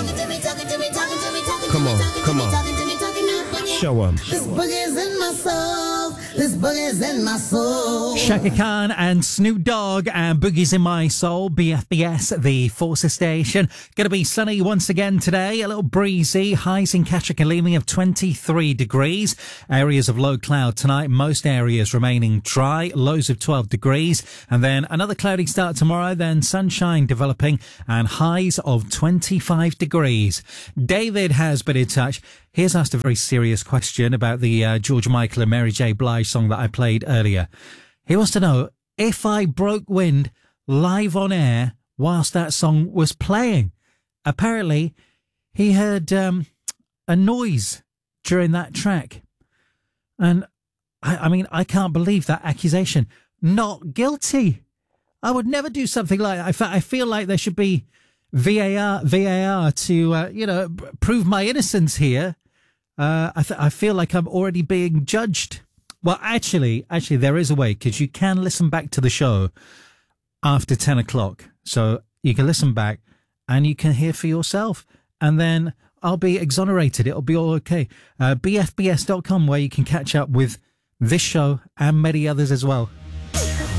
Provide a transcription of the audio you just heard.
Come on, come on. Show 'em. This boogie's in my soul. This boogie's in my soul. Shaka Khan and Snoop Dogg and Boogie's in My Soul, BFBS, the Forcer station. Going to be sunny once again today, a little breezy, highs in Catrick of 23 degrees. Areas of low cloud tonight, most areas remaining dry, lows of 12 degrees. And then another cloudy start tomorrow, then sunshine developing and highs of 25 degrees. David has been in touch. He has asked a very serious question about the George Michael and Mary J. Blige song that I played earlier. He wants to know if I broke wind live on air whilst that song was playing. Apparently, he heard a noise during that track. And, I mean, I can't believe that accusation. Not guilty. I would never do something like that. I feel like there should be VAR to, prove my innocence here. I feel like I'm already being judged. Well, actually, there is a way, because you can listen back to the show after 10 o'clock. So you can listen back and you can hear for yourself. And then I'll be exonerated. It'll be all okay. BFBS.com, where you can catch up with this show and many others as well.